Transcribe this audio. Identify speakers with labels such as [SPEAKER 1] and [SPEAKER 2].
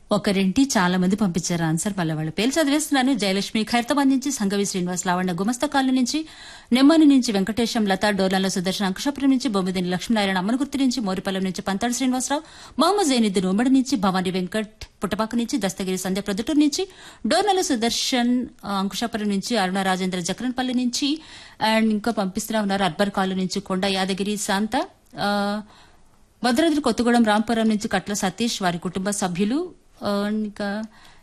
[SPEAKER 1] ఒకరింటి చాలా మంది పంపించారు ఆన్సర్. మళ్ళీ వాళ్ళ పేర్లు చదివేస్తున్నాను. జయలక్ష్మి ఖైరతాబాద్ నుంచి, సంగవి శ్రీనివాస్, లావణ్య గుమస్తకాలు నుంచి, నెమ్మని నుంచి వెంకటేశం, లత, డోర్లాల సుదర్శన్, అంకుశాపురం నుంచి, బొమ్మిదిని లక్ష్మీనారాయణ, అమ్మనగుర్తి నుంచి, మోరిపల్లం నుంచి పంతాడు శ్రీనివాసరావు, మహమ్మద్ జైనుద్దీన్ ఉమ్మడి నుంచి, భవానీ వెంకట్ పుట్టపాక నుంచి, దస్తగిరి సంధ్య ప్రొద్దుటూరు నుంచి, డోర్నల సుదర్శన్ అంకుశాపురం నుంచి, అరుణ రాజేంద్ర జక్రన్పల్లి నుంచి, అండ్ ఇంకా పంపిస్తున్నా ఉన్నారు అర్బర్ కాలు నుంచి, కొండ యాదగిరి శాంత, భద్రాద్రి కొత్తగూడెం రాంపురం నుంచి కట్ల సతీష్, వారి కుటుంబ సభ్యులు, ఇంకా